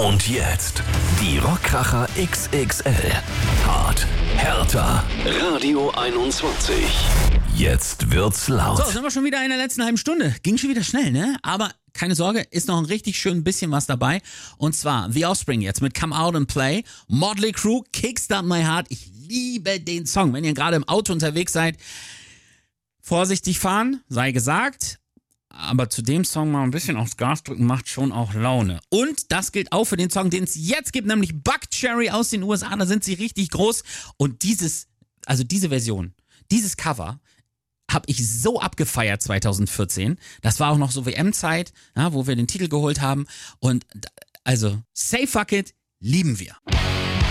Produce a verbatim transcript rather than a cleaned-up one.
Und jetzt die Rockkracher X X L. Hart, härter. Radio einundzwanzig. Jetzt wird's laut. So, sind wir schon wieder in der letzten halben Stunde. Ging schon wieder schnell, ne? Aber keine Sorge, ist noch ein richtig schön bisschen was dabei. Und zwar The Offspring jetzt mit Come Out and Play. Motley Crue, Kickstart My Heart. Ich liebe den Song. Wenn ihr gerade im Auto unterwegs seid, vorsichtig fahren, sei gesagt. Aber zu dem Song mal ein bisschen aufs Gas drücken macht schon auch Laune. Und das gilt auch für den Song, den es jetzt gibt, nämlich Buckcherry aus den U S A. Da sind sie richtig groß. Und dieses, also diese Version, dieses Cover habe ich so abgefeiert zwanzig vierzehn. Das war auch noch so W M-Zeit, ja, wo wir den Titel geholt haben. Und also, Say Fuck It, lieben wir.